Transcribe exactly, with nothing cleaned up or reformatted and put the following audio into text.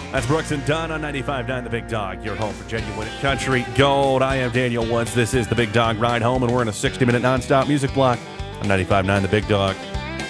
That's Brooks and Dunn on ninety-five point nine The Big Dog, your home for genuine country gold. I am Daniel Woods. This is The Big Dog Ride Home, and we're in a sixty-minute nonstop music block on ninety-five point nine The Big Dog.